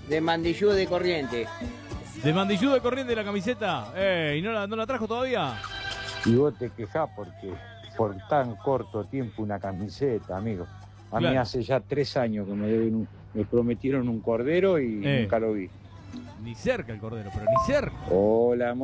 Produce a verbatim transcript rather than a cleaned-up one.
de Mandillú de Corriente. De Mandillú de Corriente la camiseta. Eh, ¿Y no la, no la trajo todavía? Y vos te quejás porque por tan corto tiempo una camiseta, amigo. A Claro. mí hace ya tres años que me, deben un- me prometieron un cordero y Eh. nunca lo vi. Ni cerca el cordero, pero ni cerca. Hola,